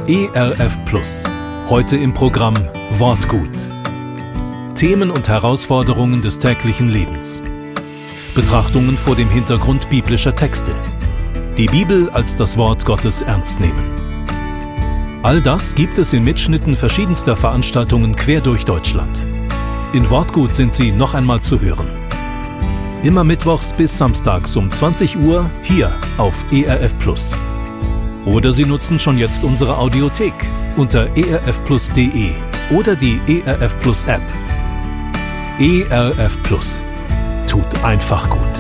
ERF Plus. Heute im Programm Wortgut. Themen und Herausforderungen des täglichen Lebens. Betrachtungen vor dem Hintergrund biblischer Texte. Die Bibel als das Wort Gottes ernst nehmen. All das gibt es in Mitschnitten verschiedenster Veranstaltungen quer durch Deutschland. In Wortgut sind sie noch einmal zu hören. Immer mittwochs bis samstags um 20 Uhr hier auf ERF Plus. Oder Sie nutzen schon jetzt unsere Audiothek unter erfplus.de oder die ERF Plus App. ERF Plus. Tut einfach gut.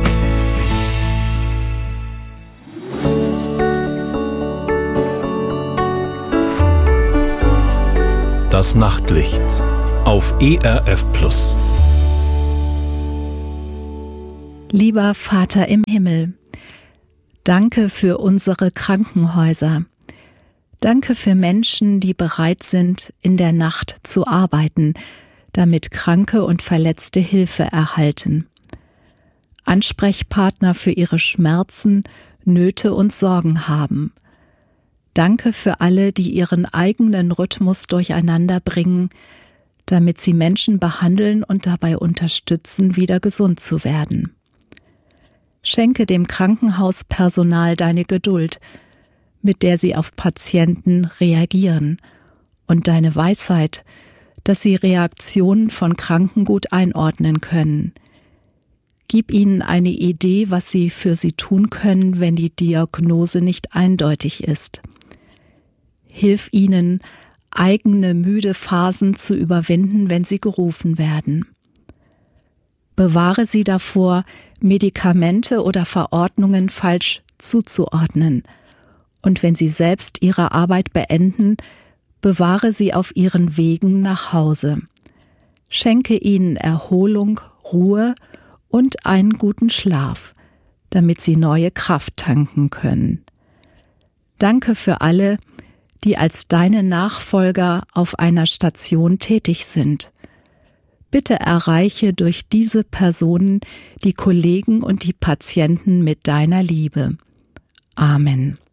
Das Nachtlicht auf ERF Plus. Lieber Vater im Himmel, danke für unsere Krankenhäuser. Danke für Menschen, die bereit sind, in der Nacht zu arbeiten, damit Kranke und Verletzte Hilfe erhalten. Ansprechpartner für ihre Schmerzen, Nöte und Sorgen haben. Danke für alle, die ihren eigenen Rhythmus durcheinander bringen, damit sie Menschen behandeln und dabei unterstützen, wieder gesund zu werden. Schenke dem Krankenhauspersonal deine Geduld, mit der sie auf Patienten reagieren, und deine Weisheit, dass sie Reaktionen von Kranken gut einordnen können. Gib ihnen eine Idee, was sie für sie tun können, wenn die Diagnose nicht eindeutig ist. Hilf ihnen, eigene müde Phasen zu überwinden, wenn sie gerufen werden. Bewahre sie davor, Medikamente oder Verordnungen falsch zuzuordnen. Und wenn sie selbst ihre Arbeit beenden, bewahre sie auf ihren Wegen nach Hause. Schenke ihnen Erholung, Ruhe und einen guten Schlaf, damit sie neue Kraft tanken können. Danke für alle, die als deine Nachfolger auf einer Station tätig sind. Bitte erreiche durch diese Personen die Kollegen und die Patienten mit deiner Liebe. Amen.